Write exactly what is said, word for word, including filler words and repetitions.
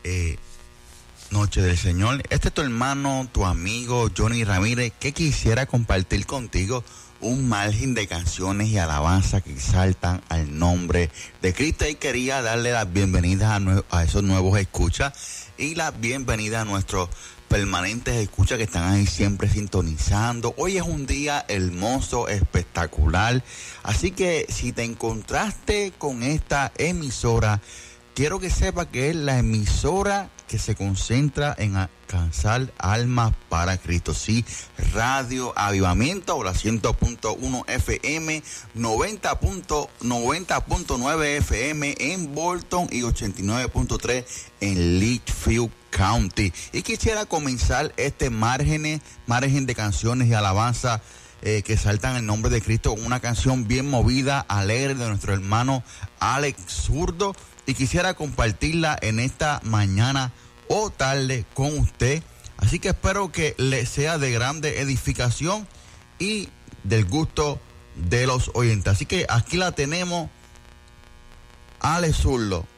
eh, Noche del Señor. Este es tu hermano, tu amigo Johnny Ramírez, que quisiera compartir contigo un margen de canciones y alabanzas que exaltan al nombre de Cristo. Y quería darle las bienvenidas a, nue- a esos nuevos escuchas y las bienvenidas a nuestros permanentes escuchas que están ahí siempre sintonizando. Hoy es un día hermoso, espectacular. Así que si te encontraste con esta emisora, quiero que sepas que es la emisora que se concentra en alcanzar almas para Cristo. Sí, Radio Avivamiento, ahora cien punto uno F M, noventa punto nueve F M en Bolton y ochenta y nueve punto tres en Litchfield County. Y quisiera comenzar este margen, margen de canciones y alabanza eh, que saltan el nombre de Cristo con una canción bien movida, alegre de nuestro hermano Alex Zurdo. Y quisiera compartirla en esta mañana o tarde con usted. Así que espero que le sea de grande edificación y del gusto de los oyentes. Así que aquí la tenemos, Alex Zurdo.